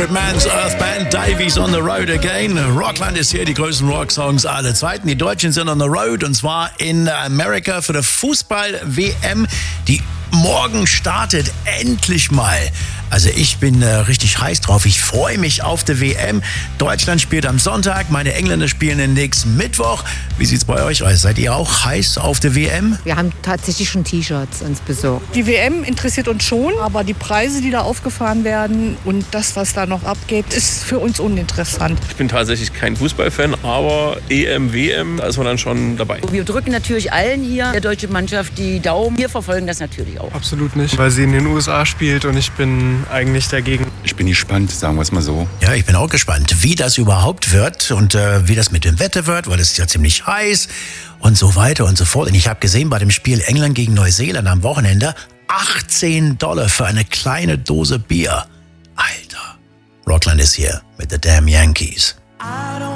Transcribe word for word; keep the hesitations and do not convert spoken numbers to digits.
Manfred Mann's Earth Band, Davies on the Road Again. Rockland ist hier, die größten Rocksongs aller Zeiten. Die Deutschen sind on the road und zwar in Amerika für die Fußball-W M, die morgen startet. Endlich mal. Also ich bin äh, richtig heiß drauf. Ich freue mich auf die W M. Deutschland spielt am Sonntag, meine Engländer spielen den nächsten Mittwoch. Wie sieht's bei euch aus? Seid ihr auch heiß auf die W M? Wir haben tatsächlich schon T-Shirts uns besorgt. Die W M interessiert uns schon, aber die Preise, die da aufgefahren werden und das, was da noch abgeht, ist für uns uninteressant. Ich bin tatsächlich kein Fußballfan, aber E M, W M, da ist man dann schon dabei. Wir drücken natürlich allen hier, der deutschen Mannschaft, die Daumen. Wir verfolgen das natürlich auch. Absolut nicht, weil sie in den U S A spielt und ich bin eigentlich dagegen. Ich bin gespannt, sagen wir es mal so. Ja, ich bin auch gespannt, wie das überhaupt wird und äh, wie das mit dem Wetter wird, weil es ist ja ziemlich heiß und so weiter und so fort. Und ich habe gesehen bei dem Spiel England gegen Neuseeland am Wochenende achtzehn Dollar für eine kleine Dose Bier. Alter, Rockland ist hier mit The Damn Yankees.